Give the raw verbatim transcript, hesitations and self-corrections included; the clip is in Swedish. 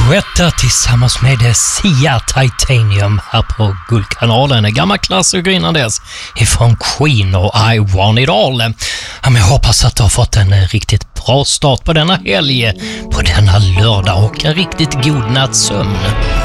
Quetta tillsammans med Sia Titanium här på Guldkanalen. En gammal klassiker innan dess ifrån Queen och I Want It All. Ja, men jag hoppas att du har fått en riktigt bra start på denna helg, på denna lördag, och en riktigt god nattsömn.